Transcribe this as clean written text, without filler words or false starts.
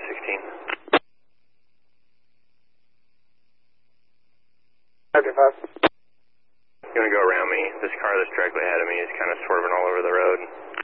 16. Roger, 5. You want to go around me? This car that's directly ahead of me is kind of swerving all over the road.